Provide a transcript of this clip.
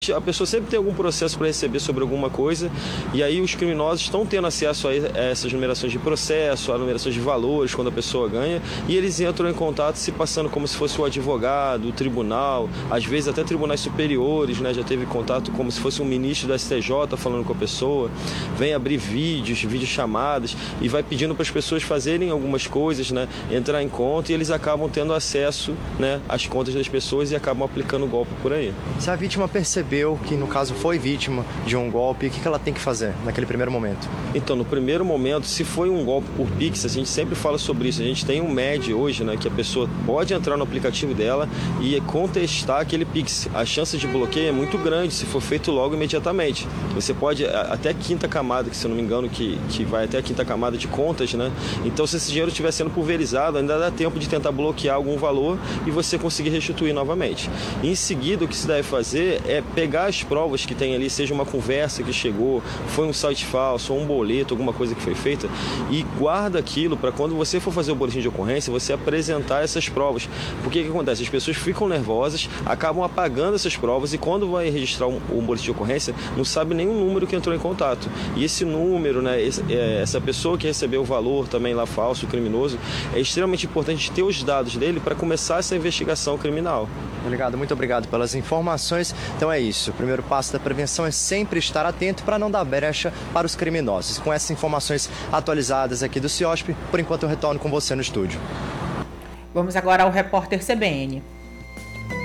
A pessoa sempre tem algum processo para receber sobre alguma coisa, e aí os criminosos estão tendo acesso a essas numerações de processo, a numerações de valores quando a pessoa ganha, e eles entram em contato se passando como se fosse o advogado, o tribunal, às vezes até tribunais superiores, né? Já teve contato como se fosse um ministro do STJ falando com a pessoa, vem abrir videochamadas e vai pedindo para as pessoas fazerem algumas coisas, né? Entrar em conta, e eles acabam tendo acesso, né, às contas das pessoas e acabam aplicando o golpe por aí. Se a vítima percebeu que, no caso, foi vítima de um golpe, o que ela tem que fazer naquele primeiro momento? Então, no primeiro momento, se foi um golpe por Pix, a gente sempre fala sobre isso. A gente tem um MED hoje, né, que a pessoa pode entrar no aplicativo dela e contestar aquele Pix. A chance de bloqueio é muito grande se for feito logo imediatamente. Você pode, até a quinta camada, que se eu não me engano, que vai até a quinta camada de contas, né? Então, se esse dinheiro estiver sendo pulverizado, ainda dá tempo de tentar bloquear algum valor e você conseguir restituir novamente. Em seguida, o que se deve fazer é pegar as provas que tem ali, seja uma conversa que chegou, foi um site falso, ou um boleto, alguma coisa que foi feita, e guarda aquilo para quando você for fazer o boletim de ocorrência, você apresentar essas provas. Porque o que acontece? As pessoas ficam nervosas, acabam apagando essas provas, e quando vai registrar um boletim de ocorrência, não sabe nenhum número que entrou em contato. E esse número, né, essa pessoa que recebeu o valor também lá falso, criminoso, é extremamente importante ter os dados dele para começar essa investigação criminal. Delegado, muito obrigado pelas informações. Então é isso, o primeiro passo da prevenção é sempre estar atento para não dar brecha para os criminosos. Com essas informações atualizadas aqui do CIOSP, por enquanto eu retorno com você no estúdio. Vamos agora ao repórter CBN.